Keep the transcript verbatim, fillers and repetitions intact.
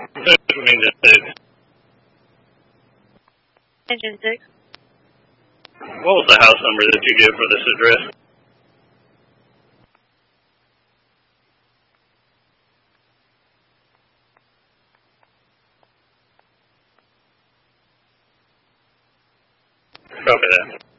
Engine six. Engine six. What was the house number that you gave for this address? Copy that.